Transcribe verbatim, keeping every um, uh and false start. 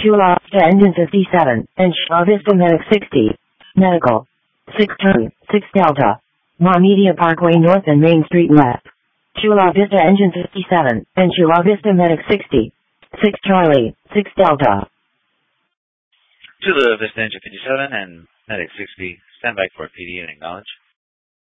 Chula Vista Engine fifty-seven, and Chula Vista Medic sixty. Medical. six turn, six Delta. Ma Media Parkway North and Main Street West. Chula Vista Engine fifty-seven, and Chula Vista Medic sixty. six Charlie, six Delta. Chula Vista Engine fifty-seven and Medic sixty, stand by for P D and acknowledge.